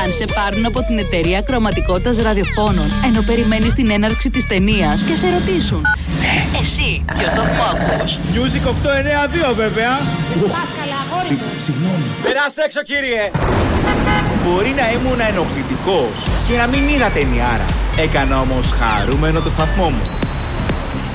Αν σε πάρουν από την εταιρεία κρωματικότητας ραδιοφώνων, ενώ περιμένεις την έναρξη της ταινίας και σε ρωτήσουν, εσύ, ποιο σταθμό ακούς? Music 892 βέβαια. Πάσκαλα, αγόρι μου. Συγγνώμη. Περάστε έξω, κύριε. Μπορεί να ήμουν ενοχλητικός και να μην είδα ταινιάρα. Έκανα όμως χαρούμενο το σταθμό μου.